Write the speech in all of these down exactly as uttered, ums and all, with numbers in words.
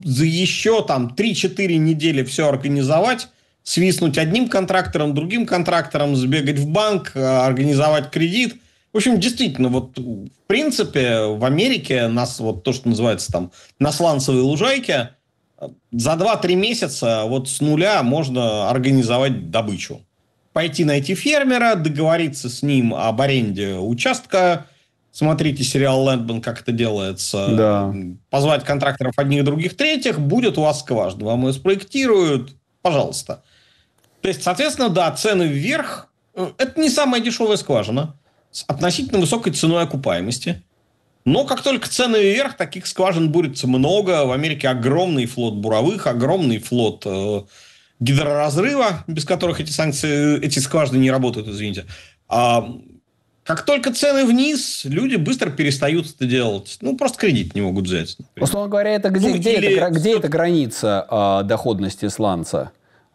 за еще там три-четыре недели все организовать, свистнуть одним контрактором, другим контрактором, сбегать в банк, организовать кредит. В общем, действительно, вот в принципе в Америке нас вот то, что называется там на сланцевой лужайке, за два-три месяца вот с нуля можно организовать добычу. Пойти найти фермера, договориться с ним об аренде участка. Смотрите сериал «Лэндман», как это делается. Да. Позвать контракторов одних, других, третьих. Будет у вас скважина. Вам ее спроектируют. Пожалуйста. То есть, соответственно, да, цены вверх. Это не самая дешевая скважина. С относительно высокой ценой окупаемости. Но как только цены вверх, таких скважин будет много. В Америке огромный флот буровых, огромный флот э, гидроразрыва, без которых эти санкции, эти скважины не работают, извините. А как только цены вниз, люди быстро перестают это делать. Ну, просто кредит не могут взять. Например. Условно говоря, это где, ну, где, или... это, где это граница э, доходности сланца?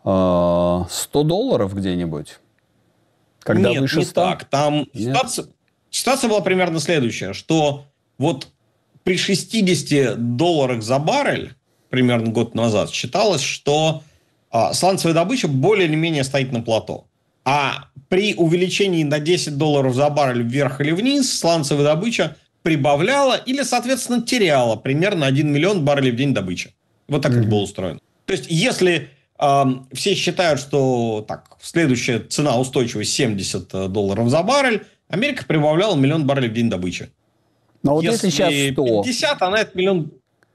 Э, сто долларов где-нибудь? Когда Нет, выше не ста? так. Там ситуация, ситуация была примерно следующая, что вот при шестидесяти долларах за баррель, примерно год назад, считалось, что а, сланцевая добыча более или менее стоит на плато. А при увеличении на десять долларов за баррель вверх или вниз, сланцевая добыча прибавляла или, соответственно, теряла примерно один миллион баррелей в день добычи. Вот так mm-hmm. это было устроено. То есть, если э, все считают, что так, следующая цена устойчивая семьдесят долларов за баррель, Америка прибавляла миллион баррелей в день добычи. Но вот если, если сейчас сто... пятьдесят, она это миллион...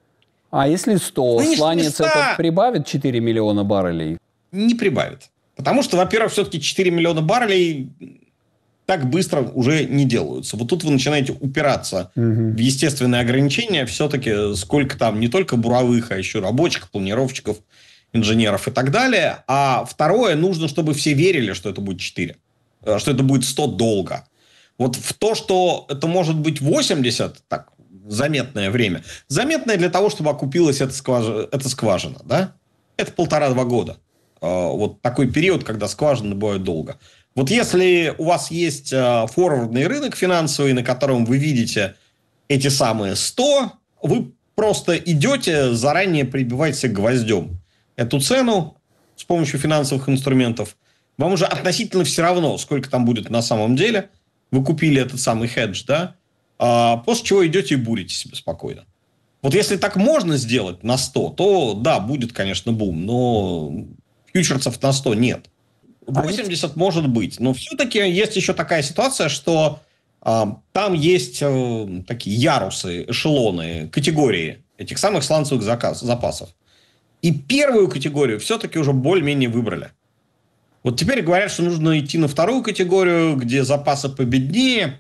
А если сто, Нынешние сланец ста... это прибавит четыре миллиона баррелей? Не прибавит. Потому что, во-первых, все-таки четыре миллиона баррелей так быстро уже не делаются. Вот тут вы начинаете упираться угу. в естественные ограничения. Все-таки сколько там не только буровых, а еще рабочих, планировщиков, инженеров и так далее. А второе, нужно, чтобы все верили, что это будет четыре. Что это будет сто долго. Вот в то, что это может быть восемьдесят, так, заметное время. Заметное для того, чтобы окупилась эта скважина, эта скважина, да? Это полтора-два года. Вот такой период, когда скважины бывают долго. Вот если у вас есть форвардный рынок финансовый, на котором вы видите эти самые сто, вы просто идете, заранее прибиваете гвоздем эту цену с помощью финансовых инструментов. Вам уже относительно все равно, сколько там будет на самом деле. Вы купили этот самый хедж, да? А после чего идете и бурите себе спокойно. Вот если так можно сделать на сто, то да, будет, конечно, бум. Но фьючерсов на сто нет. восемьдесят а может быть. Но все-таки есть еще такая ситуация, что а, там есть а, такие ярусы, эшелоны, категории этих самых сланцевых заказ, запасов. И первую категорию все-таки уже более-менее выбрали. Вот теперь говорят, что нужно идти на вторую категорию, где запасы победнее.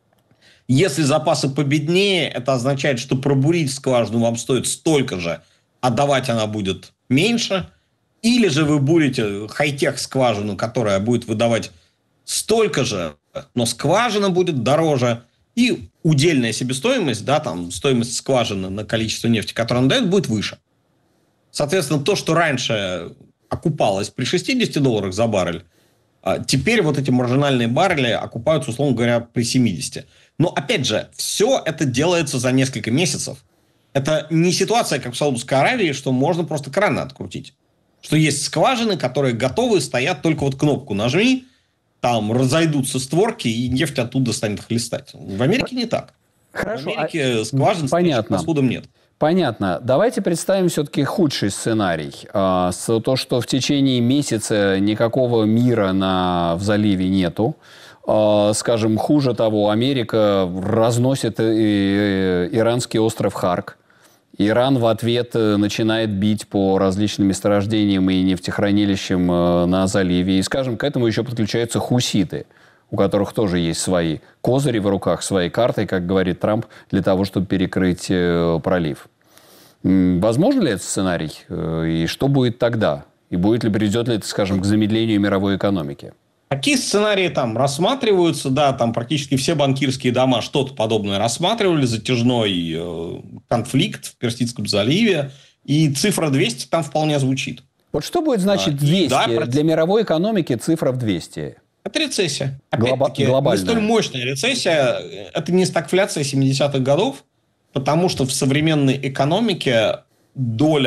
Если запасы победнее, это означает, что пробурить скважину вам стоит столько же, а давать она будет меньше. Или же вы бурите хай-тех скважину, которая будет выдавать столько же, но скважина будет дороже. И удельная себестоимость, да, там, стоимость скважины на количество нефти, которую она дает, будет выше. Соответственно, то, что раньше окупалось при шестидесяти долларах за баррель, теперь вот эти маржинальные баррели окупаются, условно говоря, при семидесяти. Но, опять же, все это делается за несколько месяцев. Это не ситуация, как в Саудовской Аравии, что можно просто краны открутить. Что есть скважины, которые готовы, стоят, только вот кнопку нажми, там разойдутся створки, и нефть оттуда станет хлестать. В Америке не так. Хорошо. В Америке скважин с посудом нет. Понятно. Давайте представим все-таки худший сценарий. То, что в течение месяца никакого мира на, в заливе нету. Скажем, хуже того, Америка разносит иранский остров Харк. Иран в ответ начинает бить по различным месторождениям и нефтехранилищам на заливе. И, скажем, к этому еще подключаются хуситы, у которых тоже есть свои козыри в руках, свои карты, как говорит Трамп, для того, чтобы перекрыть пролив. Возможно ли этот сценарий? И что будет тогда? И будет ли, приведет ли это, скажем, к замедлению мировой экономики? Такие сценарии там рассматриваются, да, там практически все банкирские дома что-то подобное рассматривали, затяжной э, конфликт в Персидском заливе, и цифра двести там вполне звучит. Вот что будет значить двести? Да, про... Для мировой экономики цифра в двести? Это рецессия. Глоба- Опять-таки, глобальная. не столь мощная рецессия, это не стагфляция семидесятых годов, потому что в современной экономике доля